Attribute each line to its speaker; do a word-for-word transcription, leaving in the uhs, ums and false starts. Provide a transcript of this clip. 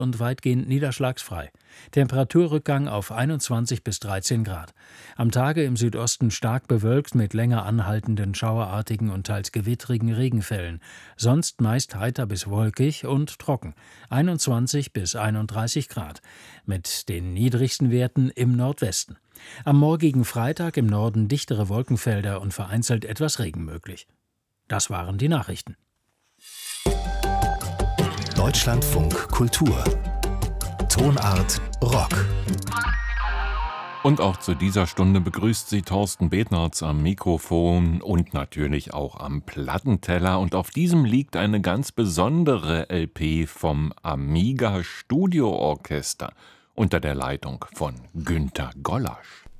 Speaker 1: und weitgehend niederschlagsfrei. Temperaturrückgang auf einundzwanzig bis dreizehn Grad. Am Tage im Südosten stark bewölkt mit länger anhaltenden schauerartigen und teils gewittrigen Regenfällen. Sonst meist heiter bis wolkig und trocken. einundzwanzig bis einunddreißig Grad. Mit den niedrigsten Werten im Nordwesten. Am morgigen Freitag im Norden dichtere Wolkenfelder und vereinzelt etwas Regen möglich. Das waren die Nachrichten.
Speaker 2: Deutschlandfunk Kultur. Tonart Rock.
Speaker 3: Und auch zu dieser Stunde begrüßt Sie Thorsten Betnerz am Mikrofon und natürlich auch am Plattenteller. Und auf diesem liegt eine ganz besondere L P vom Amiga Studio Orchester unter der Leitung von Günter Gollasch.